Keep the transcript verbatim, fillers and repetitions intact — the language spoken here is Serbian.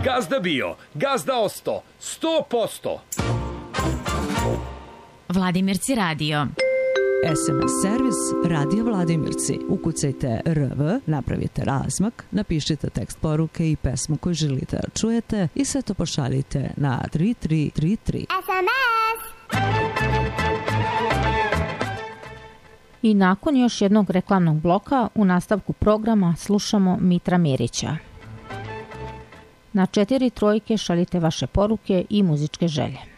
Gazda bio, gazda osto, sto posto. Vladimirci radio. es em es servis Radio Vladimirci. Ukucajte R V, napravite razmak, napišite tekst poruke i pesmu koju želite da čujete i sve to pošaljite na tri tri tri tri. es em es. I nakon još jednog reklamnog bloka u nastavku programa slušamo Mitra Mirića. Na četiri trojke šaljite vaše poruke i muzičke želje.